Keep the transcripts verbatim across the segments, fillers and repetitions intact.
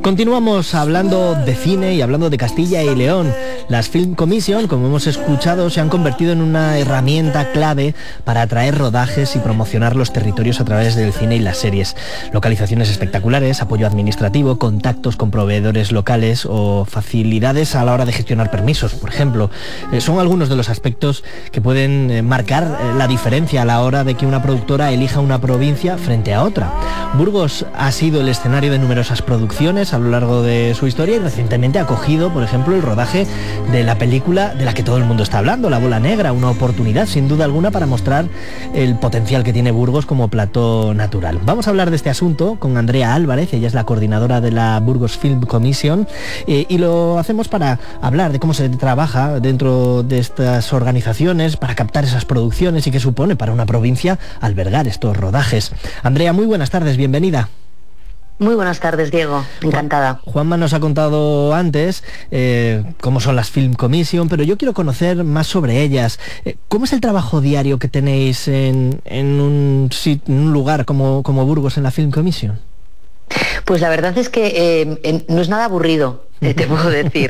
Continuamos hablando de cine y hablando de Castilla y León. Las Film Commission, como hemos escuchado, se han convertido en una herramienta clave para atraer rodajes y promocionar los territorios a través del cine y las series. Localizaciones espectaculares, apoyo administrativo, contactos con proveedores locales o facilidades a la hora de gestionar permisos, por ejemplo. Eh, son algunos de los aspectos que pueden eh, marcar eh, la diferencia a la hora de que una productora elija una provincia frente a otra. Burgos ha sido el escenario de numerosas producciones a lo largo de su historia y recientemente ha acogido, por ejemplo, el rodaje de la película de la que todo el mundo está hablando, La Bola Negra, una oportunidad sin duda alguna para mostrar el potencial que tiene Burgos como plató natural. Vamos a hablar de este asunto con Andrea Álvarez, ella es la coordinadora de la Burgos Film Commission, eh, y lo hacemos para hablar de cómo se trabaja dentro de estas organizaciones para captar esas producciones y qué supone para una provincia albergar estos rodajes. Andrea, muy buenas tardes, bienvenida. Muy buenas tardes, Diego. Encantada. Juanma nos ha contado antes eh, cómo son las Film Commission, pero yo quiero conocer más sobre ellas. Eh, ¿Cómo es el trabajo diario que tenéis en, en, un, en un lugar como, como Burgos en la Film Commission? Pues la verdad es que eh, en, no es nada aburrido, eh, te puedo decir,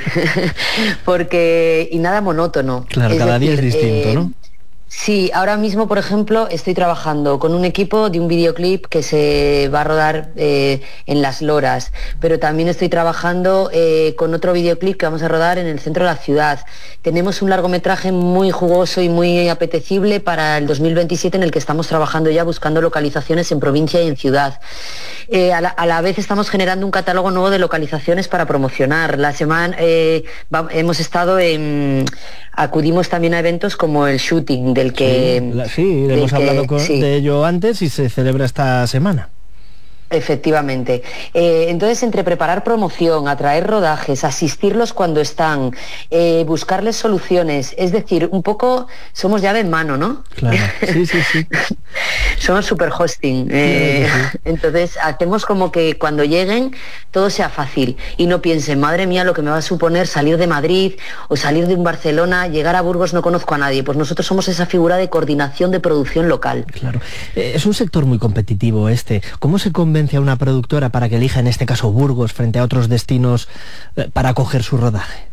porque y nada monótono. Claro, es cada decir, día es distinto, eh, ¿no? Sí, ahora mismo, por ejemplo, estoy trabajando con un equipo de un videoclip que se va a rodar eh, en Las Loras, pero también estoy trabajando eh, con otro videoclip que vamos a rodar en el centro de la ciudad. Tenemos un largometraje muy jugoso y muy apetecible para el dos mil veintisiete en el que estamos trabajando ya buscando localizaciones en provincia y en ciudad. Eh, a, la, a la vez estamos generando un catálogo nuevo de localizaciones para promocionar. La semana eh, va, hemos estado en... Acudimos también a eventos como el shooting del que... Sí, la, sí hemos que, hablado con, sí. de ello antes y se celebra esta semana. Efectivamente. Eh, entonces, entre preparar promoción, atraer rodajes, asistirlos cuando están, eh, buscarles soluciones, es decir, un poco somos llave en mano, ¿no? Claro, sí, sí, sí. Somos super hosting. Eh, sí, sí. Entonces, hacemos como que cuando lleguen todo sea fácil y no piensen, madre mía, lo que me va a suponer salir de Madrid o salir de un Barcelona, llegar a Burgos, no conozco a nadie. Pues nosotros somos esa figura de coordinación de producción local. Claro. Eh, es un sector muy competitivo este. ¿Cómo se convence a una productora para que elija, en este caso, Burgos frente a otros destinos eh, para acoger su rodaje?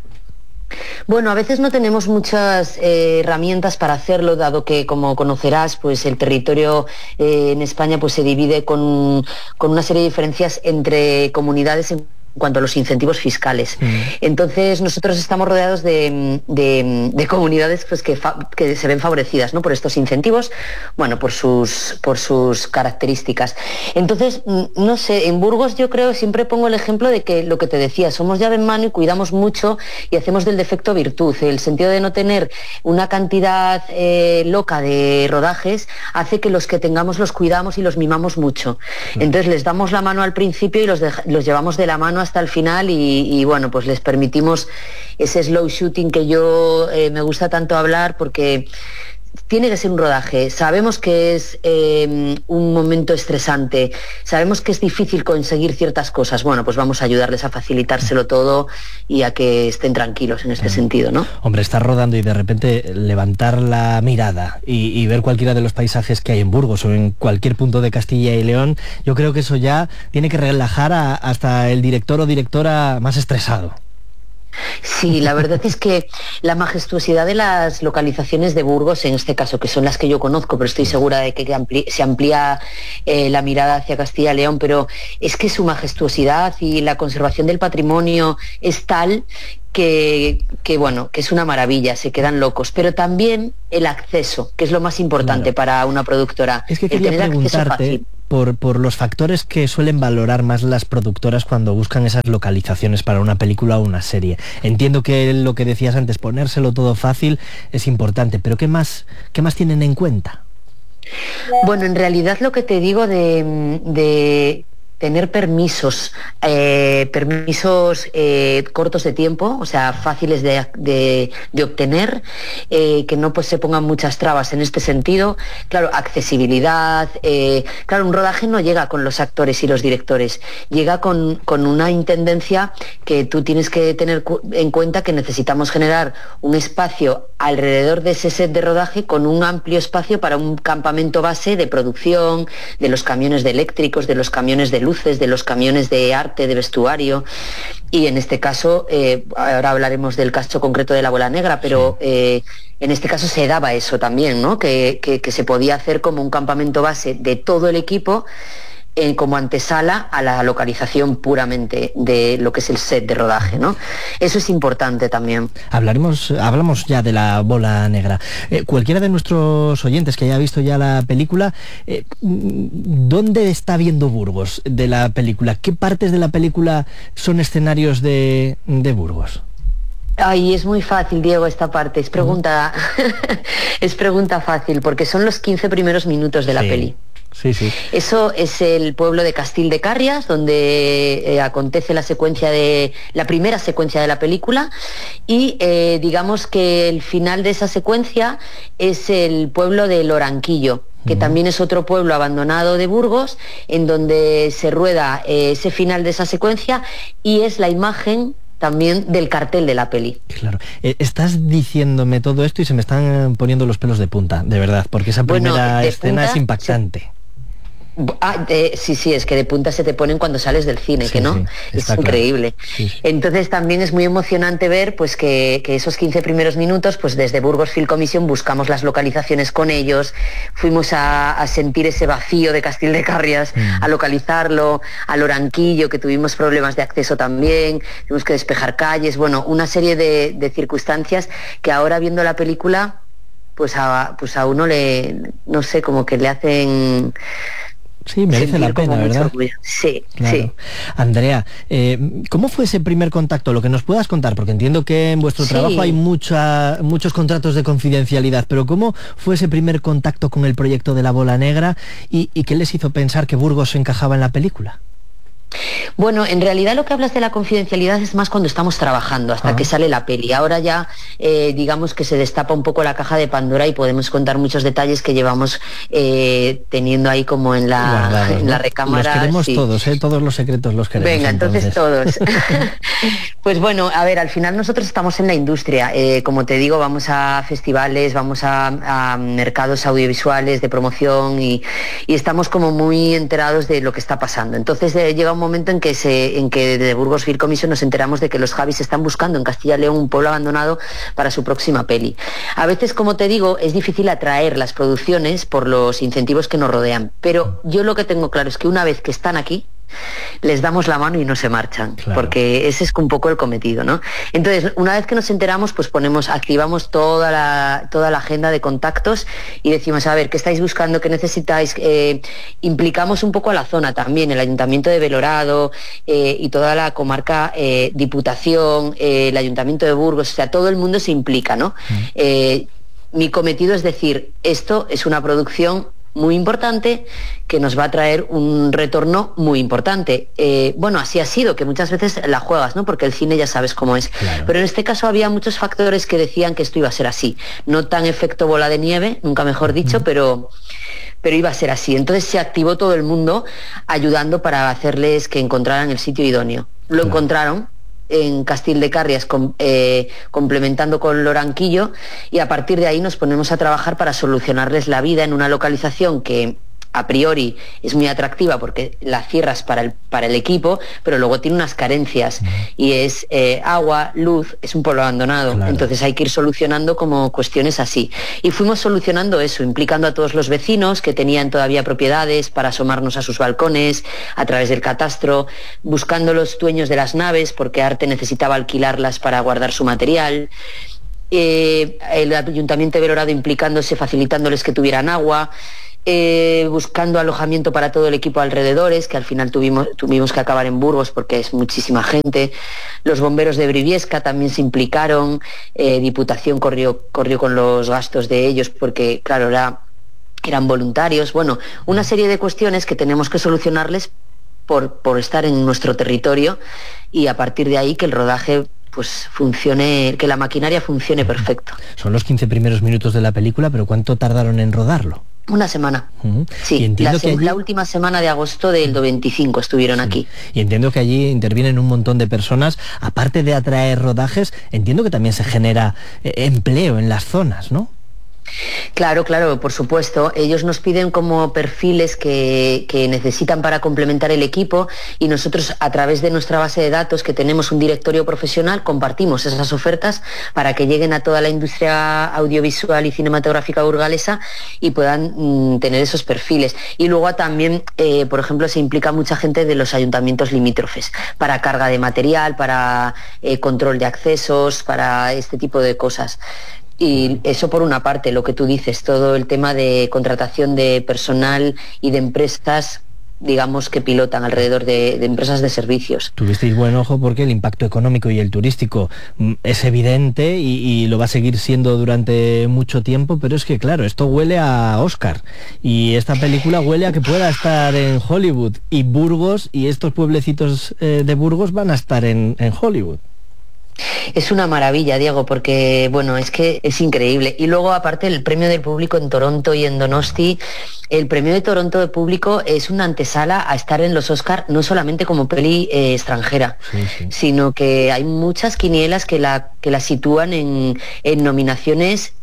Bueno, a veces no tenemos muchas eh, herramientas para hacerlo, dado que, como conocerás, pues el territorio eh, en España pues se divide con, con una serie de diferencias entre comunidades en en cuanto a los incentivos fiscales. Mm. Entonces nosotros estamos rodeados de, de, de comunidades pues, que, fa, que se ven favorecidas, ¿no? Por estos incentivos, bueno, por sus, por sus características. Entonces, no sé, en Burgos yo creo, siempre pongo el ejemplo de que lo que te decía, somos llave en mano y cuidamos mucho y hacemos del defecto virtud. El sentido de no tener una cantidad eh, loca de rodajes hace que los que tengamos los cuidamos y los mimamos mucho. Mm. Entonces les damos la mano al principio y los, de, los llevamos de la mano hasta el final y, y bueno, pues les permitimos ese slow shooting que yo eh, me gusta tanto hablar porque tiene que ser un rodaje. Sabemos que es eh, un momento estresante, sabemos que es difícil conseguir ciertas cosas. Bueno, pues vamos a ayudarles a facilitárselo todo y a que estén tranquilos en este mm. sentido, ¿no? Hombre, estar rodando y de repente levantar la mirada y, y ver cualquiera de los paisajes que hay en Burgos o en cualquier punto de Castilla y León, yo creo que eso ya tiene que relajar a, hasta el director o directora más estresado. Sí, la verdad es que la majestuosidad de las localizaciones de Burgos, en este caso, que son las que yo conozco, pero estoy segura de que ampli- se amplía eh, la mirada hacia Castilla y León, pero es que su majestuosidad y la conservación del patrimonio es tal que, que bueno, que es una maravilla, se quedan locos, pero también el acceso, que es lo más importante, claro, para una productora. Es que quería preguntarte por, por los factores que suelen valorar más las productoras cuando buscan esas localizaciones para una película o una serie. Entiendo que lo que decías antes, ponérselo todo fácil es importante, pero ¿qué más, qué más tienen en cuenta? Bueno, en realidad lo que te digo de... de tener permisos, eh, permisos eh, cortos de tiempo, o sea, fáciles de, de, de obtener, eh, que no pues, se pongan muchas trabas en este sentido. Claro, accesibilidad, eh, claro, un rodaje no llega con los actores y los directores, llega con, con una intendencia que tú tienes que tener en cuenta que necesitamos generar un espacio alrededor de ese set de rodaje con un amplio espacio para un campamento base de producción, de los camiones de eléctricos, de los camiones de luz, luces, de los camiones de arte, de vestuario. Y en este caso, eh, ahora hablaremos del caso concreto de la bola negra, pero eh, en este caso se daba eso también, ¿no? Que, que, que se podía hacer como un campamento base de todo el equipo, Eh, como antesala a la localización puramente de lo que es el set de rodaje, ¿no? Eso es importante también. Hablaremos, hablamos ya de la bola negra. Eh, cualquiera de nuestros oyentes que haya visto ya la película, eh, ¿dónde está viendo Burgos de la película? ¿Qué partes de la película son escenarios de, de Burgos? Ay, es muy fácil, Diego, esta parte. Es pregunta, es pregunta fácil, porque son los quince primeros minutos de la sí. peli. Sí, sí. Eso es el pueblo de Castil de Carrias, donde eh, acontece la secuencia de la primera secuencia de la película, y eh, digamos que el final de esa secuencia es el pueblo de Loranquillo, que uh-huh. también es otro pueblo abandonado de Burgos, en donde se rueda eh, ese final de esa secuencia, y es la imagen también del cartel de la peli. Claro. Eh, estás diciéndome todo esto y se me están poniendo los pelos de punta, de verdad, porque esa primera bueno, escena punta, es impactante. Sí. Ah, eh, sí, sí, es que de punta se te ponen cuando sales del cine, sí, que no, sí, es increíble. Claro. Sí, sí. Entonces también es muy emocionante ver pues que, que esos quince primeros minutos, pues desde Burgos Film Commission buscamos las localizaciones con ellos, fuimos a, a sentir ese vacío de Castil de Carrias, mm. a localizarlo, a Loranquillo, que tuvimos problemas de acceso también, tuvimos que despejar calles, bueno, una serie de, de circunstancias que ahora viendo la película, pues a, pues a uno le, no sé, como que le hacen... Sí, merece la pena, ¿verdad? Sí, claro. sí. Andrea, eh, ¿cómo fue ese primer contacto? Lo que nos puedas contar, porque entiendo que en vuestro sí. trabajo hay mucha, muchos contratos de confidencialidad, pero ¿cómo fue ese primer contacto con el proyecto de la bola negra y, y qué les hizo pensar que Burgos se encajaba en la película? Bueno, en realidad lo que hablas de la confidencialidad es más cuando estamos trabajando, hasta ah. que sale la peli. Ahora ya eh, digamos que se destapa un poco la caja de Pandora y podemos contar muchos detalles que llevamos eh, teniendo ahí como en la, Guardados, en la recámara. Los queremos sí. todos, ¿eh? Todos los secretos los queremos. Venga, entonces, entonces todos. Pues bueno, a ver, al final nosotros estamos en la industria. Eh, como te digo, vamos a festivales, vamos a, a mercados audiovisuales de promoción y, y estamos como muy enterados de lo que está pasando. Entonces eh, llega un momento en que se, en que de Burgos Film Commission nos enteramos de que los Javis están buscando en Castilla y León un pueblo abandonado para su próxima peli. A veces, como te digo, es difícil atraer las producciones por los incentivos que nos rodean, pero yo lo que tengo claro es que una vez que están aquí, les damos la mano y no se marchan, claro. porque ese es un poco el cometido, ¿no? Entonces, una vez que nos enteramos, pues ponemos, activamos toda la, toda la agenda de contactos y decimos, a ver, ¿qué estáis buscando? ¿Qué necesitáis? Eh, implicamos un poco a la zona también, el Ayuntamiento de Belorado eh, y toda la comarca, eh, Diputación, eh, el Ayuntamiento de Burgos, o sea, todo el mundo se implica, ¿no? Mm. Eh, mi cometido es decir, esto es una producción muy importante que nos va a traer un retorno muy importante. Eh, bueno, así ha sido, que muchas veces la juegas, ¿no? Porque el cine ya sabes cómo es. Claro. Pero en este caso había muchos factores que decían que esto iba a ser así. No tan efecto bola de nieve, nunca mejor dicho, mm. pero, pero iba a ser así. Entonces se activó todo el mundo ayudando para hacerles que encontraran el sitio idóneo. Lo claro. encontraron en Castil de Carrias, com, eh, complementando con Loranquillo, y a partir de ahí nos ponemos a trabajar para solucionarles la vida en una localización que a priori es muy atractiva porque la cierras para el, para el equipo, pero luego tiene unas carencias, y es eh, agua, luz, es un pueblo abandonado, claro. entonces hay que ir solucionando como cuestiones así. Y fuimos solucionando eso, implicando a todos los vecinos que tenían todavía propiedades para asomarnos a sus balcones, a través del catastro, buscando los dueños de las naves, porque Arte necesitaba alquilarlas para guardar su material. Eh, el Ayuntamiento de Belorado implicándose, facilitándoles que tuvieran agua. Eh, buscando alojamiento para todo el equipo alrededores, que al final tuvimos, tuvimos que acabar en Burgos porque es muchísima gente. Los bomberos de Briviesca también se implicaron, eh, Diputación corrió, corrió con los gastos de ellos porque, claro, era, eran voluntarios. Bueno, una serie de cuestiones que tenemos que solucionarles por, por estar en nuestro territorio, y a partir de ahí que el rodaje pues funcione, que la maquinaria funcione perfecto. Son los quince primeros minutos de la película, pero ¿cuánto tardaron en rodarlo? Una semana. Uh-huh. Sí, la, que allí... la última semana de agosto del veinticinco estuvieron sí. aquí. Y entiendo que allí intervienen un montón de personas. Aparte de atraer rodajes, entiendo que también se genera eh, empleo en las zonas, ¿no? Claro, claro, por supuesto. Ellos nos piden como perfiles que, que necesitan para complementar el equipo y nosotros a través de nuestra base de datos, que tenemos un directorio profesional, compartimos esas ofertas para que lleguen a toda la industria audiovisual y cinematográfica burgalesa y puedan mm, tener esos perfiles. Y luego también, eh, por ejemplo, se implica mucha gente de los ayuntamientos limítrofes para carga de material, para eh, control de accesos, para este tipo de cosas. Y eso por una parte, lo que tú dices, todo el tema de contratación de personal y de empresas, digamos, que pilotan alrededor de, de empresas de servicios. Tuvisteis buen ojo porque el impacto económico y el turístico es evidente y, y lo va a seguir siendo durante mucho tiempo, pero es que claro, esto huele a Oscar y esta película huele a que pueda estar en Hollywood y Burgos y estos pueblecitos eh, de Burgos van a estar en, en Hollywood. Es una maravilla, Diego, porque bueno, es que es increíble. Y luego, aparte, el premio del público en Toronto y en Donosti, el premio de Toronto de público es una antesala a estar en los Oscar, no solamente como peli eh, extranjera, sí, sí. sino que hay muchas quinielas que la, que la sitúan en, en nominaciones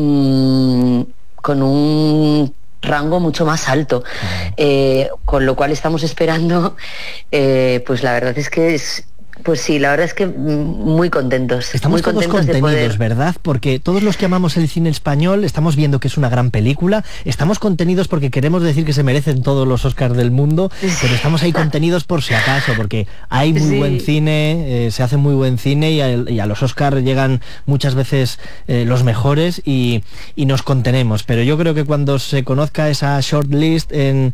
mmm, con un rango mucho más alto, uh-huh. eh, con lo cual estamos esperando, eh, pues la verdad es que es... Pues sí, la verdad es que muy contentos. Estamos muy todos contentos contenidos, de poder... ¿verdad? Porque todos los que amamos el cine español estamos viendo que es una gran película, estamos contenidos porque queremos decir que se merecen todos los Oscars del mundo, pero estamos ahí contenidos por si acaso, porque hay muy sí. buen cine, eh, se hace muy buen cine y a, y a los Oscars llegan muchas veces eh, los mejores y, y nos contenemos. Pero yo creo que cuando se conozca esa shortlist en...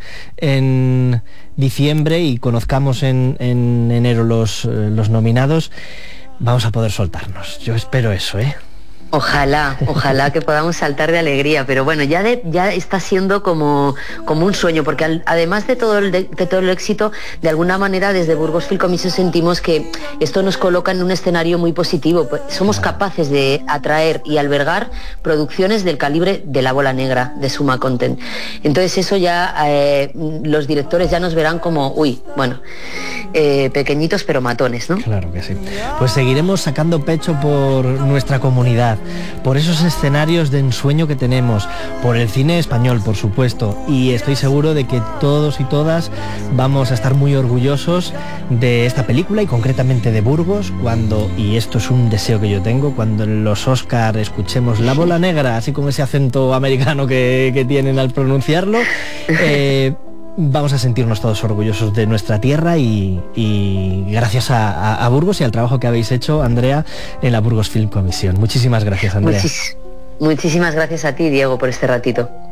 en diciembre y conozcamos en, en enero los, eh, los nominados, vamos a poder soltarnos. Yo espero eso, ¿eh? Ojalá, ojalá que podamos saltar de alegría, pero bueno, ya de, ya está siendo como, como un sueño, porque al, además de todo, el, de, de todo el éxito, de alguna manera desde Burgos Film Commission sentimos que esto nos coloca en un escenario muy positivo. Somos capaces de atraer y albergar producciones del calibre de La Bola Negra, de Suma Content. Entonces eso ya, eh, los directores ya nos verán como, uy, bueno, eh, pequeñitos pero matones, ¿no? Claro que sí. Pues seguiremos sacando pecho por nuestra comunidad, por esos escenarios de ensueño que tenemos, por el cine español, por supuesto, y estoy seguro de que todos y todas vamos a estar muy orgullosos de esta película y concretamente de Burgos cuando, y esto es un deseo que yo tengo, cuando en los Oscar escuchemos La Bola Negra, así con ese acento americano que, que tienen al pronunciarlo, eh, vamos a sentirnos todos orgullosos de nuestra tierra y, y gracias a, a, a Burgos y al trabajo que habéis hecho, Andrea, en la Burgos Film Commission. Muchísimas gracias, Andrea. Muchis- muchísimas gracias a ti, Diego, por este ratito.